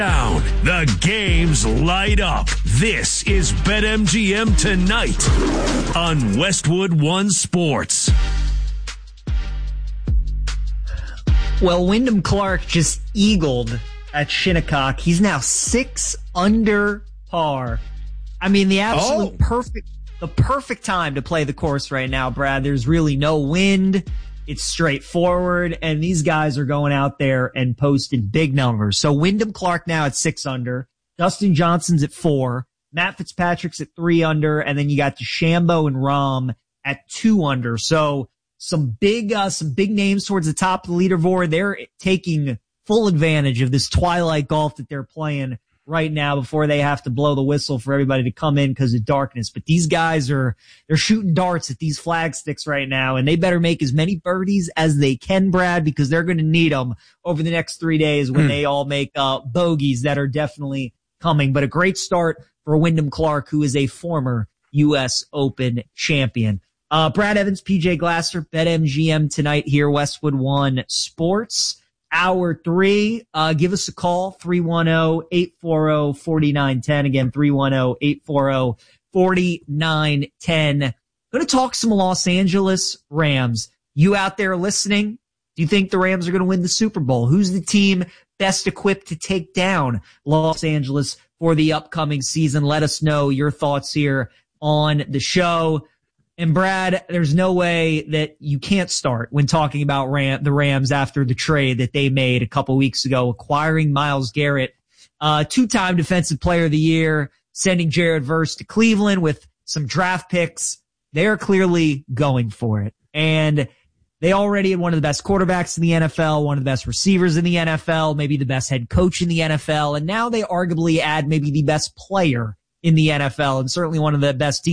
Down. The games light up. This is BetMGM Tonight on Westwood One Sports. Well, Wyndham Clark just eagled at Shinnecock. He's now 6 under par. I mean, the perfect time to play the course right now, Brad. There's really no wind. It's straightforward, and these guys are going out there and posting big numbers. So Wyndham Clark now at 6 under. Dustin Johnson's at 4. Matt Fitzpatrick's at 3 under, and then you got DeChambeau and Rahm at 2 under. So some big names towards the top of the leaderboard. They're taking full advantage of this twilight golf that they're playing right now before they have to blow the whistle for everybody to come in because of darkness. But these guys they're shooting darts at these flag sticks right now, and they better make as many birdies as they can, Brad, because they're going to need them over the next 3 days when they all make bogeys that are definitely coming. But a great start for Wyndham Clark, who is a former U.S. Open champion. Brad Evans, PJ Glasser, BetMGM Tonight here, Westwood One Sports. Hour 3, give us a call, 310-840-4910. Again, 310-840-4910. Going to talk some Los Angeles Rams. You out there listening? Do you think the Rams are going to win the Super Bowl? Who's the team best equipped to take down Los Angeles for the upcoming season? Let us know your thoughts here on the show. And Brad, there's no way that you can't start when talking about the Rams after the trade that they made a couple weeks ago, acquiring Myles Garrett, 2-time Defensive Player of the Year, sending Jared Verse to Cleveland with some draft picks. They're clearly going for it. And they already had one of the best quarterbacks in the NFL, one of the best receivers in the NFL, maybe the best head coach in the NFL. And now they arguably add maybe the best player in the NFL and certainly one of the best